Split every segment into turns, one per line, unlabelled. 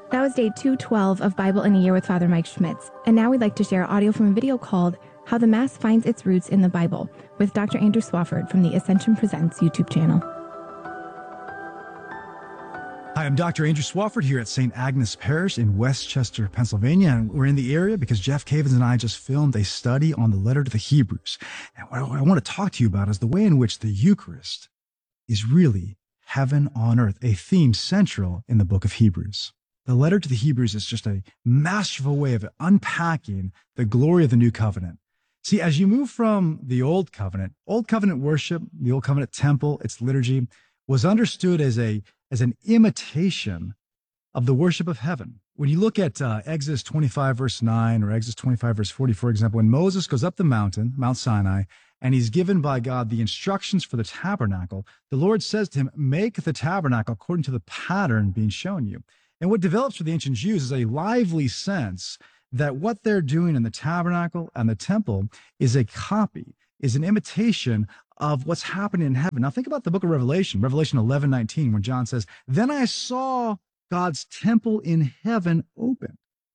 That was day 212 of Bible in a Year with Father Mike Schmitz. And now we'd like to share audio from a video called How the Mass Finds Its Roots in the Bible with Dr. Andrew Swafford from the Ascension Presents YouTube channel.
Hi, I'm Dr. Andrew Swafford here at St. Agnes Parish in Westchester, Pennsylvania. And we're in the area because Jeff Cavins and I just filmed a study on the letter to the Hebrews. And what I want to talk to you about is the way in which the Eucharist is really heaven on earth, a theme central in the book of Hebrews. The letter to the Hebrews is just a masterful way of unpacking the glory of the new covenant. See, as you move from the old covenant worship, the old covenant temple, its liturgy, was understood as an imitation of the worship of heaven. When you look at Exodus 25, verse 9, or Exodus 25, verse 40, for example, when Moses goes up the mountain, Mount Sinai, and he's given by God the instructions for the tabernacle, the Lord says to him, make the tabernacle according to the pattern being shown you. And what develops for the ancient Jews is a lively sense that what they're doing in the tabernacle and the temple is a copy, is an imitation of what's happening in heaven. Now think about the book of Revelation 11:19, when John says, then I saw God's temple in heaven open.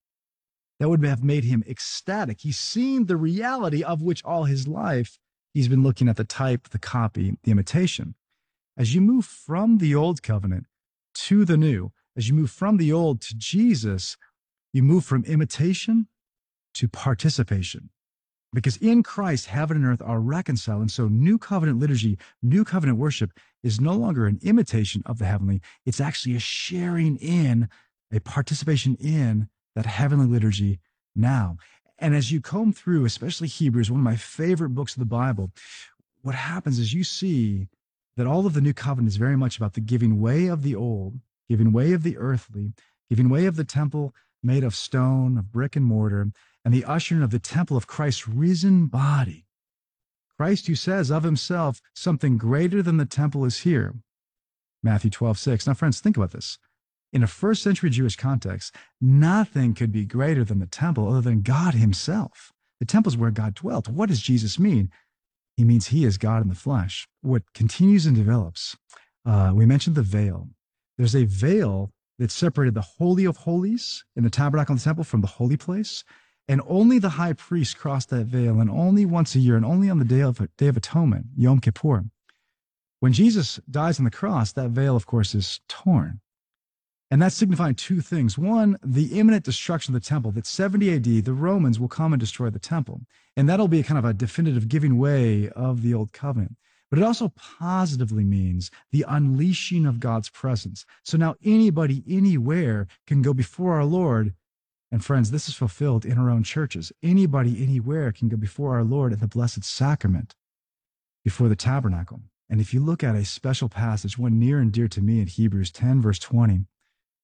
That would have made him ecstatic. He's seen the reality of which all his life he's been looking at the type, the copy, the imitation. As you move from the old covenant to the new, as you move from the old to Jesus, you move from imitation to participation. Because in Christ, heaven and earth are reconciled. And so new covenant liturgy, new covenant worship is no longer an imitation of the heavenly. It's actually a sharing in, a participation in that heavenly liturgy now. And as you comb through, especially Hebrews, one of my favorite books of the Bible, what happens is you see that all of the new covenant is very much about the giving way of the old, giving way of the earthly, giving way of the temple made of stone, of brick and mortar, and the ushering of the temple of Christ's risen body. Christ who says of himself, something greater than the temple is here. Matthew 12:6. Now, friends, think about this. In a first century Jewish context, nothing could be greater than the temple other than God himself. The temple is where God dwelt. What does Jesus mean? He means he is God in the flesh. What continues and develops, we mentioned the veil. There's a veil that separated the Holy of Holies in the tabernacle and the temple from the holy place. And only the high priest crossed that veil, and only once a year, and only on the Day of Atonement, Yom Kippur. When Jesus dies on the cross, that veil, of course, is torn. And that's signifying two things. One, the imminent destruction of the temple, that 70 AD, the Romans will come and destroy the temple. And that'll be kind of a definitive giving way of the old covenant. But it also positively means the unleashing of God's presence. So now anybody, anywhere can go before our Lord. And friends, this is fulfilled in our own churches. Anybody, anywhere can go before our Lord at the Blessed Sacrament, before the tabernacle. And if you look at a special passage, one near and dear to me in Hebrews 10, verse 20, it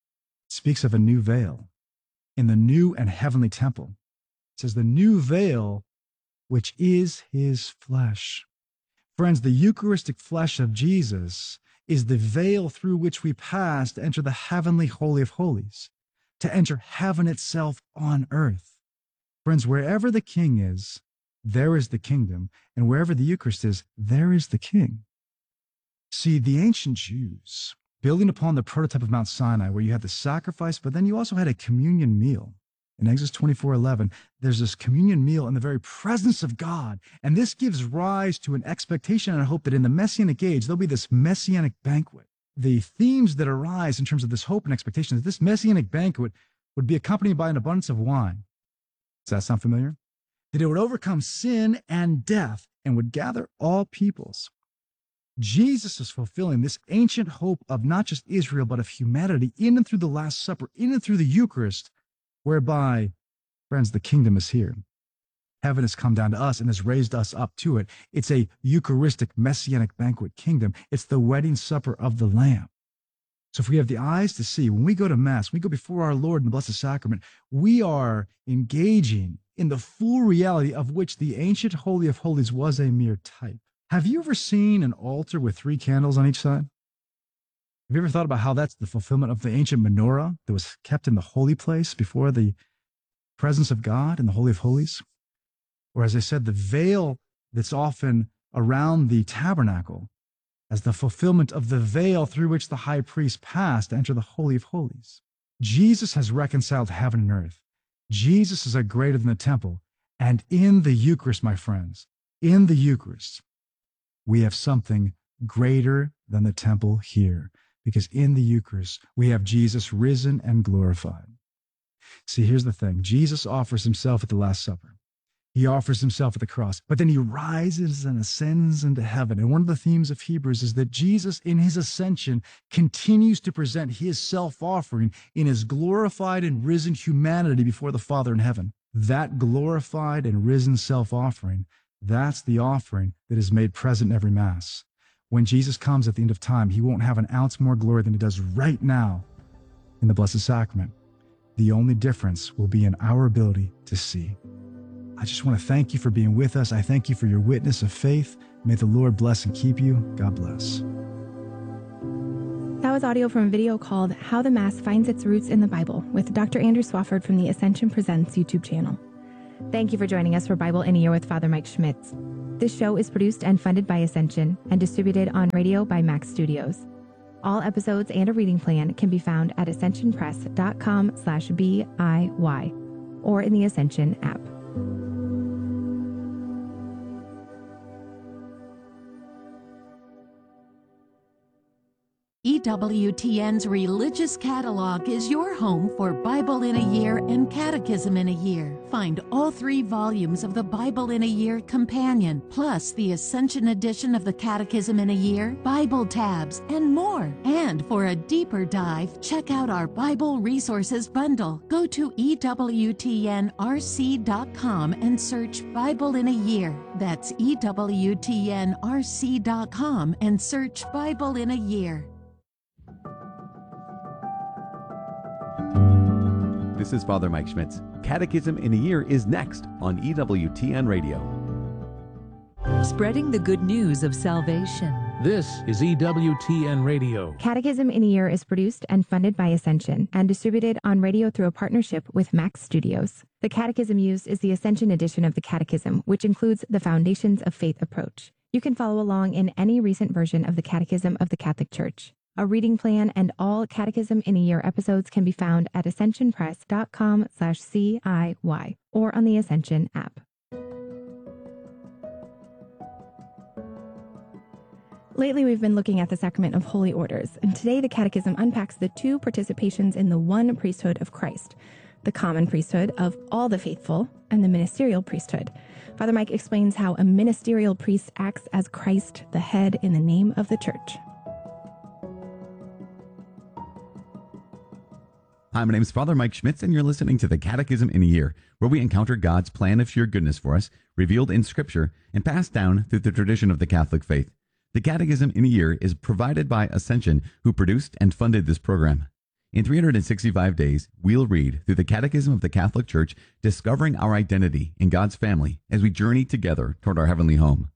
speaks of a new veil in the new and heavenly temple. It says, the new veil, which is his flesh. Friends, the Eucharistic flesh of Jesus is the veil through which we pass to enter the heavenly Holy of Holies, to enter heaven itself on earth. Friends, wherever the King is, there is the kingdom, and wherever the Eucharist is, there is the King. See, the ancient Jews, building upon the prototype of Mount Sinai, where you had the sacrifice, but then you also had a communion meal. In Exodus 24:11, there's this communion meal in the very presence of God. And this gives rise to an expectation and a hope that in the Messianic age, there'll be this Messianic banquet. The themes that arise in terms of this hope and expectation is this Messianic banquet would be accompanied by an abundance of wine. Does that sound familiar? That it would overcome sin and death and would gather all peoples. Jesus is fulfilling this ancient hope of not just Israel, but of humanity in and through the Last Supper, in and through the Eucharist, whereby, friends, the kingdom is here. Heaven has come down to us and has raised us up to it. It's a Eucharistic Messianic banquet kingdom. It's the wedding supper of the Lamb. So if we have the eyes to see, when we go to Mass, we go before our Lord in the Blessed Sacrament, we are engaging in the full reality of which the ancient Holy of Holies was a mere type. Have you ever seen an altar with 3 candles on each side? Have you ever thought about how that's the fulfillment of the ancient menorah that was kept in the holy place before the presence of God in the Holy of Holies? Or as I said, the veil that's often around the tabernacle as the fulfillment of the veil through which the high priest passed to enter the Holy of Holies. Jesus has reconciled heaven and earth. Jesus is greater than the temple. And in the Eucharist, my friends, in the Eucharist, we have something greater than the temple here. Because in the Eucharist, we have Jesus risen and glorified. See, here's the thing. Jesus offers himself at the Last Supper. He offers himself at the cross, but then he rises and ascends into heaven. And one of the themes of Hebrews is that Jesus, in his ascension, continues to present his self-offering in his glorified and risen humanity before the Father in heaven. That glorified and risen self-offering, that's the offering that is made present in every Mass. When Jesus comes at the end of time, he won't have an ounce more glory than he does right now in the Blessed Sacrament. The only difference will be in our ability to see. I just want to thank you for being with us. I thank you for your witness of faith. May the Lord bless and keep you. God bless.
That was audio from a video called How the Mass Finds Its Roots in the Bible with Dr. Andrew Swafford from the Ascension Presents YouTube channel. Thank you for joining us for Bible in a Year with Father Mike Schmitz. This show is produced and funded by Ascension and distributed on radio by Max Studios. All episodes and a reading plan can be found at ascensionpress.com/BIY or in the Ascension app.
EWTN's Religious Catalog is your home for Bible in a Year and Catechism in a Year. Find all 3 volumes of the Bible in a Year Companion, plus the Ascension edition of the Catechism in a Year, Bible tabs, and more. And for a deeper dive, check out our Bible Resources Bundle. Go to EWTNRC.com and search Bible in a Year. That's EWTNRC.com and search Bible in a Year.
This is Father Mike Schmitz. Catechism in a Year is next on EWTN Radio.
Spreading the good news of salvation.
This is EWTN Radio.
Catechism in a Year is produced and funded by Ascension and distributed on radio through a partnership with Max Studios. The catechism used is the Ascension edition of the Catechism, which includes the Foundations of Faith approach. You can follow along in any recent version of the Catechism of the Catholic Church. A reading plan and all Catechism in a Year episodes can be found at ascensionpress.com/CIY or on the Ascension app. Lately, we've been looking at the sacrament of holy orders, and today the Catechism unpacks the 2 participations in the one priesthood of Christ, the common priesthood of all the faithful and the ministerial priesthood. Father Mike explains how a ministerial priest acts as Christ, the head, in the name of the Church.
Hi, my name is Father Mike Schmitz, and you're listening to the Catechism in a Year, where we encounter God's plan of sheer goodness for us, revealed in Scripture and passed down through the tradition of the Catholic faith. The Catechism in a Year is provided by Ascension, who produced and funded this program. In 365 days, we'll read through the Catechism of the Catholic Church, discovering our identity in God's family as we journey together toward our heavenly home.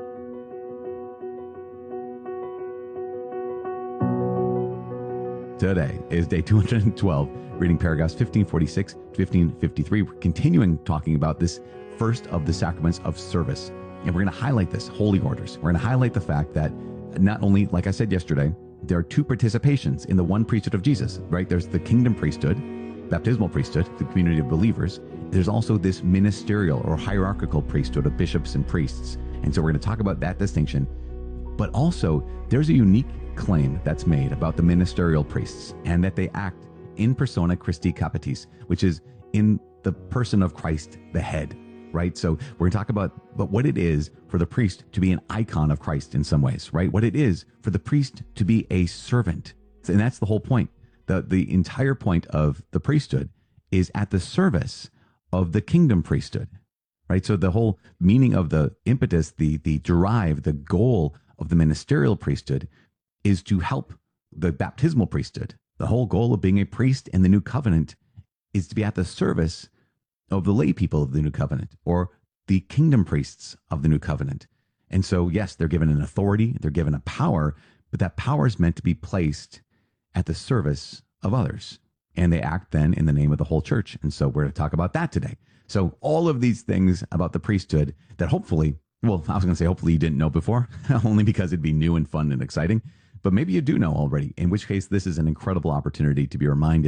Today is day 212, reading paragraphs 1546 to 1553. We're continuing talking about this first of the sacraments of service. And we're going to highlight this, holy orders. We're going to highlight the fact that not only, like I said yesterday, there are 2 participations in the one priesthood of Jesus, right? There's the kingdom priesthood, baptismal priesthood, the community of believers. There's also this ministerial or hierarchical priesthood of bishops and priests. And so we're going to talk about that distinction. But also, there's a unique claim that's made about the ministerial priests, and that they act in persona Christi Capitis, which is in the person of Christ, the head, right? So we're going to talk about what it is for the priest to be an icon of Christ in some ways, right? What it is for the priest to be a servant. And that's the whole point. The entire point of the priesthood is at the service of the kingdom priesthood, right? So the whole meaning of the impetus, the drive, the goal of the ministerial priesthood is to help the baptismal priesthood. The whole goal of being a priest in the new covenant is to be at the service of the lay people of the new covenant, or the kingdom priests of the new covenant. And so, yes, they're given an authority, they're given a power, but that power is meant to be placed at the service of others. And they act then in the name of the whole church. And so we're going to talk about that today. So all of these things about the priesthood that hopefully, well, I was going to say hopefully you didn't know before, only because it'd be new and fun and exciting. But maybe you do know already, in which case this is an incredible opportunity to be reminded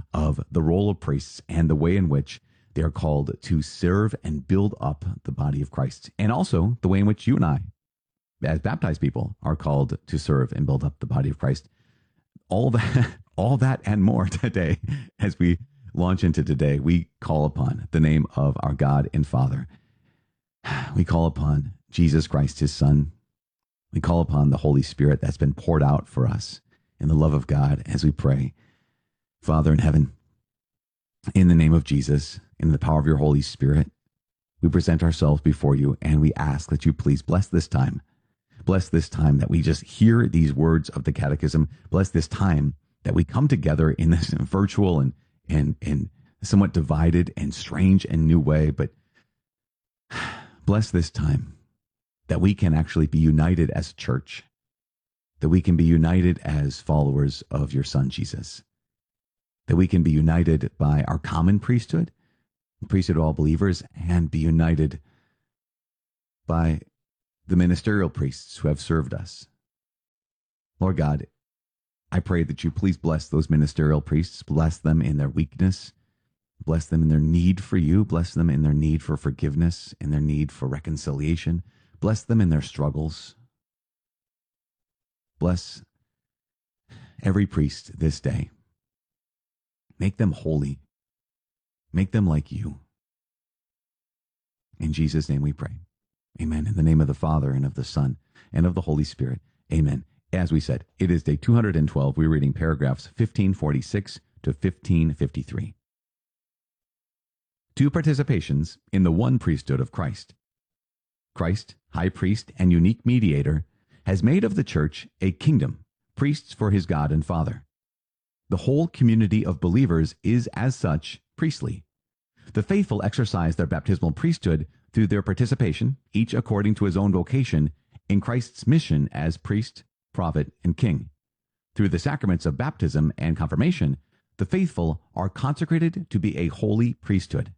of the role of priests and the way in which they are called to serve and build up the body of Christ, and also the way in which you and I, as baptized people, are called to serve and build up the body of Christ. All that and more today. As we launch into today, we call upon the name of our God and Father. We call upon Jesus Christ, his Son. We call upon the Holy Spirit that's been poured out for us in the love of God as we pray. Father in heaven, in the name of Jesus, in the power of your Holy Spirit, we present ourselves before you and we ask that you please bless this time. Bless this time that we just hear these words of the Catechism. Bless this time that we come together in this virtual and somewhat divided and strange and new way. But bless this time that we can actually be united as a church, that we can be united as followers of your Son, Jesus, that we can be united by our common priesthood, the priesthood of all believers, and be united by the ministerial priests who have served us. Lord God, I pray that you please bless those ministerial priests, bless them in their weakness, bless them in their need for you, bless them in their need for forgiveness, in their need for reconciliation, bless them in their struggles. Bless every priest this day. Make them holy. Make them like you. In Jesus' name we pray. Amen. In the name of the Father, and of the Son, and of the Holy Spirit. Amen. As we said, it is day 212. We're reading paragraphs 1546 to 1553. Two participations in the one priesthood of Christ. Christ, high priest and unique mediator, has made of the church a kingdom, priests for his God and Father. The whole community of believers is, as such, priestly. The faithful exercise their baptismal priesthood through their participation, each according to his own vocation, in Christ's mission as priest, prophet, and king. Through the sacraments of baptism and confirmation, the faithful are consecrated to be a holy priesthood.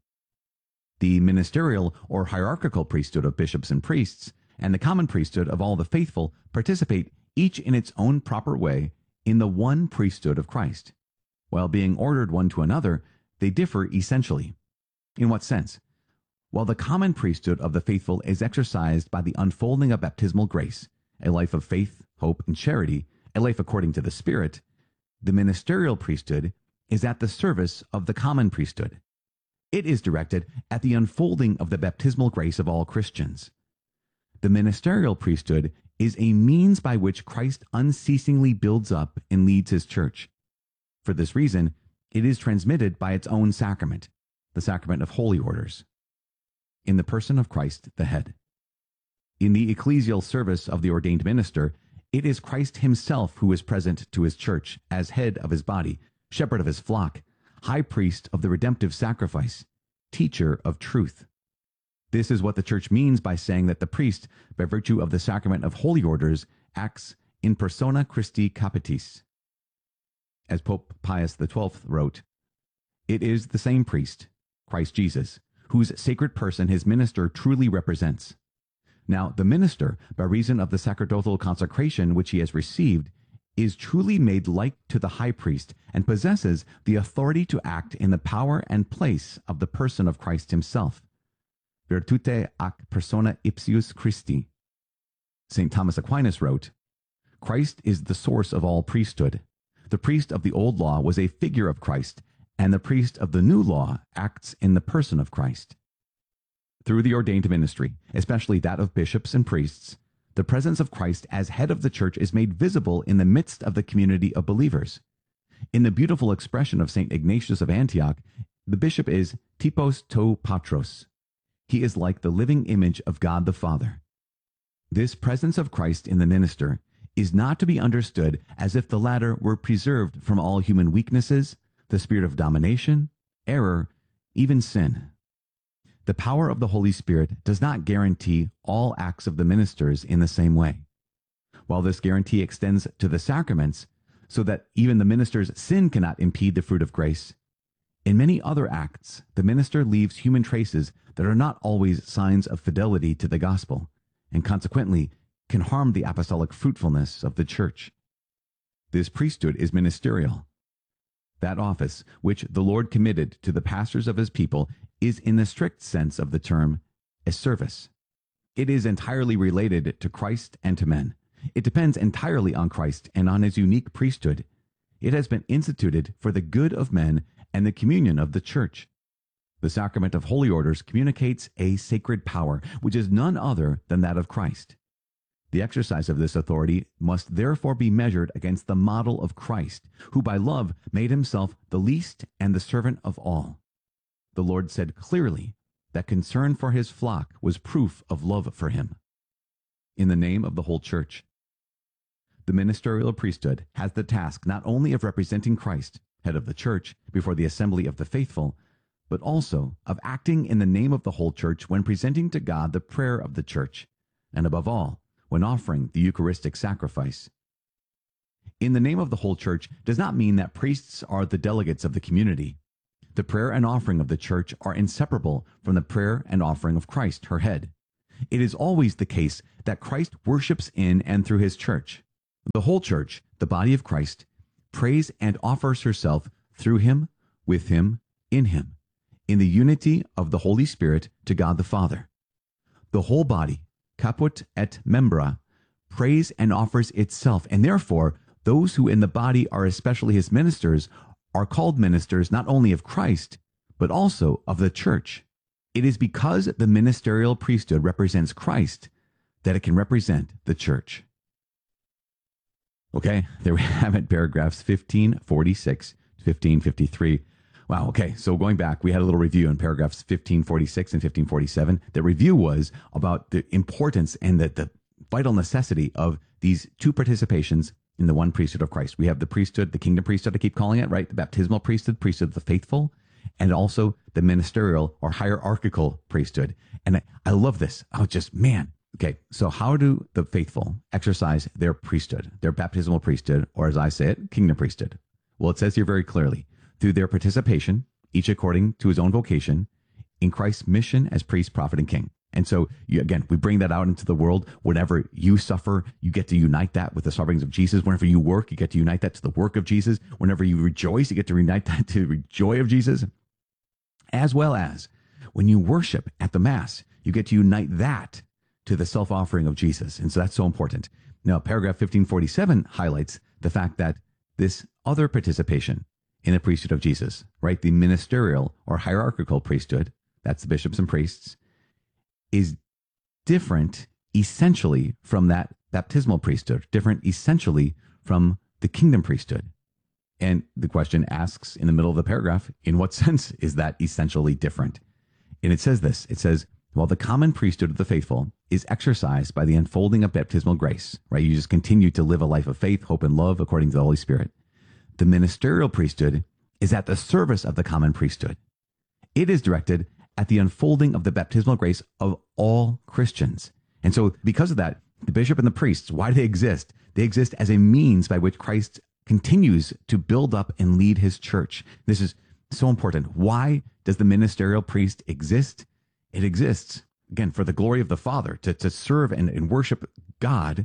The ministerial or hierarchical priesthood of bishops and priests, and the common priesthood of all the faithful participate, each in its own proper way, in the one priesthood of Christ. While being ordered one to another, they differ essentially. In what sense? While the common priesthood of the faithful is exercised by the unfolding of baptismal grace, a life of faith, hope, and charity, a life according to the Spirit, the ministerial priesthood is at the service of the common priesthood. It is directed at the unfolding of the baptismal grace of all Christians. The ministerial priesthood is a means by which Christ unceasingly builds up and leads his church. For this reason, it is transmitted by its own sacrament, the sacrament of holy orders, in the person of Christ the head. In the ecclesial service of the ordained minister, it is Christ himself who is present to his church as head of his body, shepherd of his flock, high priest of the redemptive sacrifice, teacher of truth. This is what the church means by saying that the priest, by virtue of the sacrament of holy orders, acts in persona Christi Capitis. As Pope Pius XII wrote, it is the same priest, Christ Jesus, whose sacred person his minister truly represents. Now, the minister, by reason of the sacerdotal consecration which he has received, is truly made like to the high priest and possesses the authority to act in the power and place of the person of Christ himself. Virtute ac persona ipsius Christi. St. Thomas Aquinas wrote, Christ is the source of all priesthood. The priest of the old law was a figure of Christ, and the priest of the new law acts in the person of Christ. Through the ordained ministry, especially that of bishops and priests, the presence of Christ as head of the church is made visible in the midst of the community of believers. In the beautiful expression of St. Ignatius of Antioch, the bishop is typos to patros. He is like the living image of God the Father. This presence of Christ in the minister is not to be understood as if the latter were preserved from all human weaknesses, the spirit of domination, error, even sin. The power of the Holy Spirit does not guarantee all acts of the ministers in the same way. While this guarantee extends to the sacraments, so that even the minister's sin cannot impede the fruit of grace, in many other acts, the minister leaves human traces that are not always signs of fidelity to the gospel, and consequently can harm the apostolic fruitfulness of the church. This priesthood is ministerial. That office, which the Lord committed to the pastors of his people, is in the strict sense of the term a service. It is entirely related to Christ and to men. It depends entirely on Christ and on his unique priesthood. It has been instituted for the good of men and the communion of the church. The sacrament of holy orders communicates a sacred power, which is none other than that of Christ. The exercise of this authority must therefore be measured against the model of Christ, who by love made himself the least and the servant of all. The Lord said clearly that concern for his flock was proof of love for him. In the name of the whole church, the ministerial priesthood has the task not only of representing Christ, head of the church, before the assembly of the faithful, but also of acting in the name of the whole church when presenting to God the prayer of the church, and above all, when offering the Eucharistic sacrifice. In the name of the whole church does not mean that priests are the delegates of the community. The prayer and offering of the church are inseparable from the prayer and offering of Christ, her head. It is always the case that Christ worships in and through his church. The whole church, the body of Christ, prays and offers herself through him, with him, in the unity of the Holy Spirit to God the Father. The whole body, caput et membra, prays and offers itself, and therefore those who in the body are especially his ministers are called ministers not only of Christ, but also of the church. It is because the ministerial priesthood represents Christ that it can represent the church. Okay, there we have it, paragraphs 1546 to 1553. Wow, okay, so going back, we had a little review in paragraphs 1546 and 1547. The review was about the importance and the vital necessity of these two participations in the one priesthood of Christ. We have the priesthood, the kingdom priesthood, I keep calling it, right? The baptismal priesthood, priesthood of the faithful, and also the ministerial or hierarchical priesthood. And I love this. Oh, just, man. Okay, so how do the faithful exercise their priesthood, their baptismal priesthood, or as I say it, kingdom priesthood? Well, it says here very clearly, through their participation, each according to his own vocation, in Christ's mission as priest, prophet, and king. And so, again, we bring that out into the world. Whenever you suffer, you get to unite that with the sufferings of Jesus. Whenever you work, you get to unite that to the work of Jesus. Whenever you rejoice, you get to unite that to the joy of Jesus. As well as when you worship at the Mass, you get to unite that to the self-offering of Jesus. And so that's so important. Now, paragraph 1547 highlights the fact that this other participation in the priesthood of Jesus, right, the ministerial or hierarchical priesthood, that's the bishops and priests, is different essentially from that baptismal priesthood, different essentially from the kingdom priesthood. And the question asks in the middle of the paragraph, in what sense is that essentially different? And it says this, it says, while the common priesthood of the faithful is exercised by the unfolding of baptismal grace, right? You just continue to live a life of faith, hope, and love according to the Holy Spirit. The ministerial priesthood is at the service of the common priesthood. It is directed at the unfolding of the baptismal grace of all Christians. And so because of that, the bishop and the priests, why do they exist? They exist as a means by which Christ continues to build up and lead his church. This is so important. Why does the ministerial priest exist? It exists, again, for the glory of the Father, to serve and worship God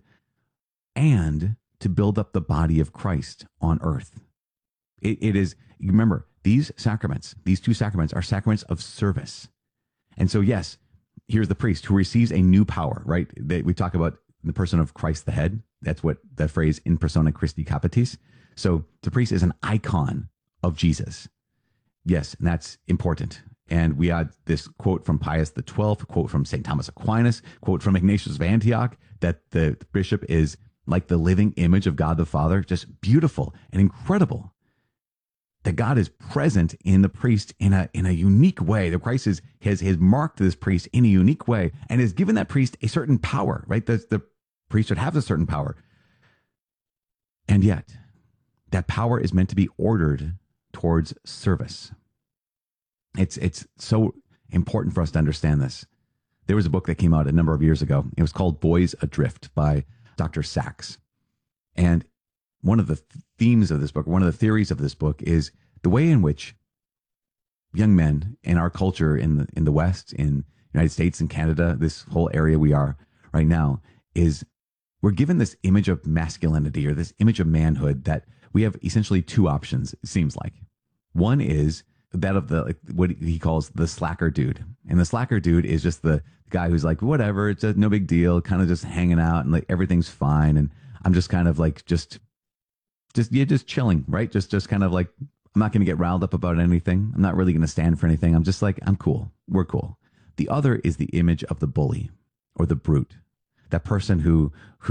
and to build up the body of Christ on earth. It is, remember, these sacraments, these two sacraments are sacraments of service. And so, yes, here's the priest who receives a new power, right? We talk about the person of Christ the head. That's what that phrase, in persona Christi capitis. So the priest is an icon of Jesus. Yes, and that's important. And we had this quote from Pius XII, quote from St. Thomas Aquinas, quote from Ignatius of Antioch, that the bishop is like the living image of God the Father, just beautiful and incredible. That God is present in the priest in a unique way. The Christ has marked this priest in a unique way and has given that priest a certain power, right? The priesthood has a certain power. And yet, that power is meant to be ordered towards service. It's so important for us to understand this. There was a book that came out a number of years ago. It was called Boys Adrift by Dr. Sachs. And one of the themes of this book, one of the theories of this book is the way in which young men in our culture in the West, in the United States and Canada, this whole area we are right now, is we're given this image of masculinity or this image of manhood that we have essentially two options, it seems like. One is that of the like, what he calls the slacker dude. And the slacker dude is just the guy who's like, whatever, it's no big deal, kind of just hanging out and like everything's fine. And I'm just kind of like, just chilling, right? Just kind of like, I'm not going to get riled up about anything. I'm not really going to stand for anything. I'm just like, I'm cool. We're cool. The other is the image of the bully or the brute, that person who,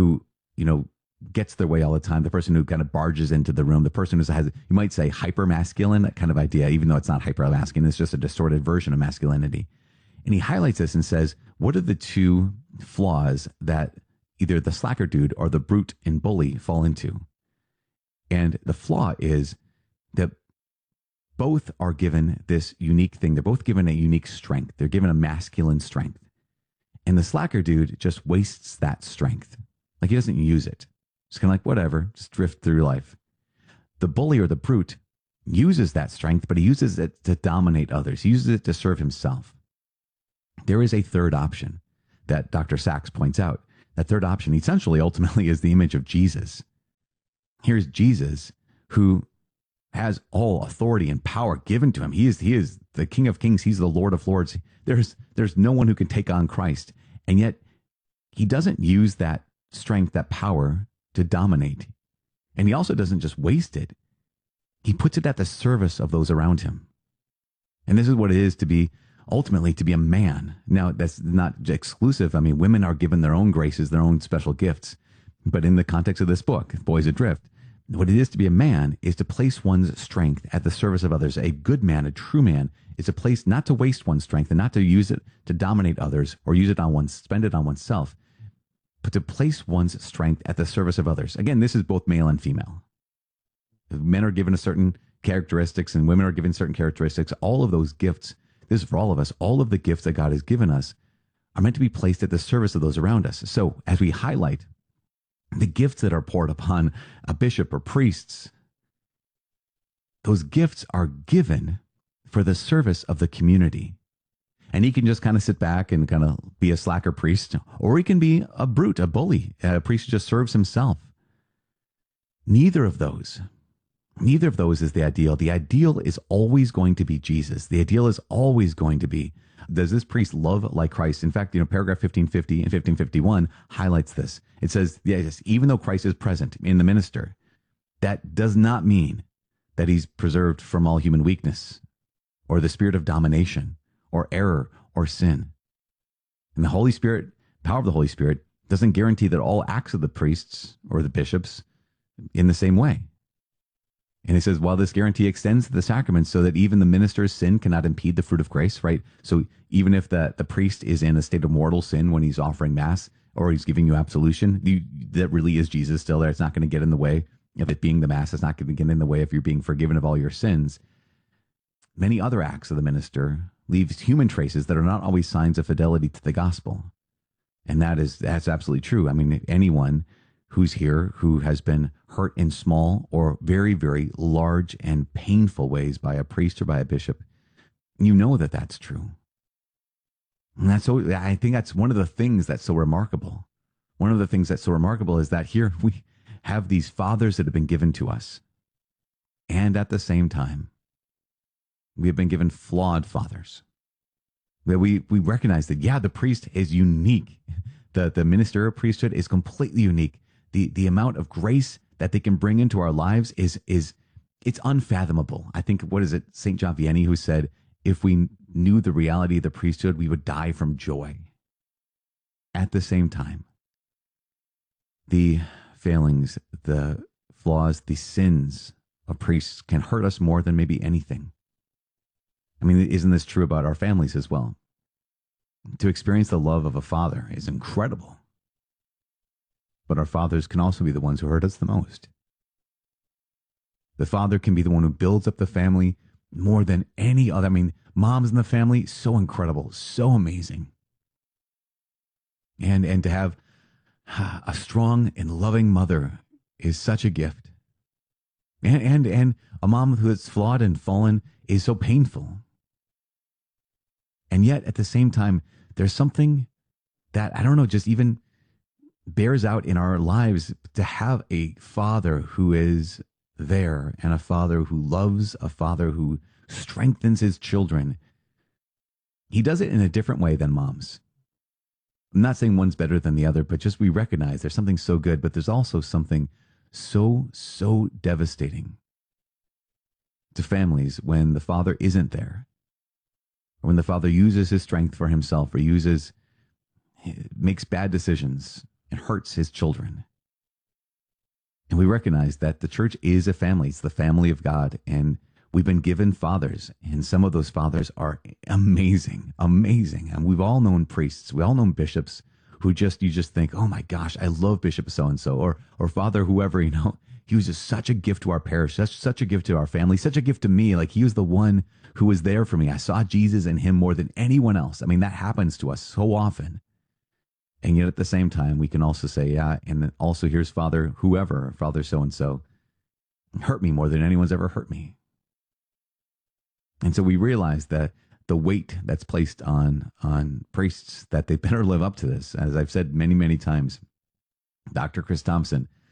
gets their way all the time, the person who kind of barges into the room, the person who has, you might say, hyper masculine, that kind of idea, even though it's not hyper masculine, it's just a distorted version of masculinity. And he highlights this and says, what are the two flaws that either the slacker dude or the brute and bully fall into? And the flaw is that both are given this unique thing. They're both given a unique strength. They're given a masculine strength. And the slacker dude just wastes that strength. Like he doesn't use it. Just kind of like, whatever, just drift through life. The bully or the brute uses that strength, but he uses it to dominate others. He uses it to serve himself. There is a third option that Dr. Sachs points out. That third option essentially ultimately is the image of Jesus. Here's Jesus, who has all authority and power given to him. He is the King of Kings. He's the Lord of Lords. There's no one who can take on Christ. And yet he doesn't use that strength, that power to dominate. And he also doesn't just waste it. He puts it at the service of those around him. And this is what it is to be, ultimately, to be a man. Now, that's not exclusive. I mean, women are given their own graces, their own special gifts. But in the context of this book, Boys Adrift, what it is to be a man is to place one's strength at the service of others. A good man, a true man, is a place not to waste one's strength and not to use it to dominate others or use it on spend it on oneself, but to place one's strength at the service of others. Again, this is both male and female. Men are given a certain characteristics and women are given certain characteristics. All of those gifts, this is for all of us, all of the gifts that God has given us are meant to be placed at the service of those around us. So as we highlight the gifts that are poured upon a bishop or priests, those gifts are given for the service of the community. And he can just kind of sit back and kind of be a slacker priest, or he can be a brute, a bully, a priest who just serves himself. Neither of those is the ideal. The ideal is always going to be Jesus. The ideal is always going to be, does this priest love like Christ? In fact, paragraph 1550 and 1551 highlights this. It says, yes, even though Christ is present in the minister, that does not mean that he's preserved from all human weakness or the spirit of domination or error or sin. And the Holy Spirit, power of the Holy Spirit, doesn't guarantee that all acts of the priests or the bishops in the same way. And it says, while this guarantee extends to the sacraments so that even the minister's sin cannot impede the fruit of grace, right? So even if the priest is in a state of mortal sin when he's offering mass or he's giving you absolution, that really is Jesus still there. It's not going to get in the way of it being the mass. It's not going to get in the way of you being forgiven of all your sins. Many other acts of the minister leaves human traces that are not always signs of fidelity to the gospel. And that's absolutely true. I mean, anyone who's here who has been hurt in small or very, very large and painful ways by a priest or by a bishop, you know that that's true. And I think that's one of the things that's so remarkable. One of the things that's so remarkable is that here we have these fathers that have been given to us. And at the same time, we have been given flawed fathers. We recognize that, yeah, the priest is unique. The ministerial priesthood is completely unique. The amount of grace that they can bring into our lives it's unfathomable. I think, what is it, St. John Vianney, who said, if we knew the reality of the priesthood, we would die from joy. At the same time, the failings, the flaws, the sins of priests can hurt us more than maybe anything. I mean, isn't this true about our families as well? To experience the love of a father is incredible. But our fathers can also be the ones who hurt us the most. The father can be the one who builds up the family more than any other. I mean, moms in the family, so incredible, so amazing. And to have a strong and loving mother is such a gift. And a mom who is flawed and fallen is so painful. And yet, at the same time, there's something that, I don't know, just even bears out in our lives to have a father who is there, and a father who loves, a father who strengthens his children. He does it in a different way than moms. I'm not saying one's better than the other, but just we recognize there's something so good, but there's also something so devastating to families when the father isn't there, or when the father uses his strength for himself, or makes bad decisions and hurts his children. And we recognize that the church is a family. It's the family of God. And we've been given fathers, and some of those fathers are amazing. And we've all known priests. We all know bishops who you just think, oh my gosh, I love Bishop so-and-so, or Father whoever, he was just such a gift to our parish, such a gift to our family, such a gift to me. Like, he was the one who was there for me. I saw Jesus in him more than anyone else. I mean, that happens to us so often. And yet at the same time, we can also say, yeah, and then also here's Father whoever, Father so-and-so, hurt me more than anyone's ever hurt me. And so we realize that the weight that's placed on priests, that they better live up to this. As I've said many times, Dr. Chris Thompson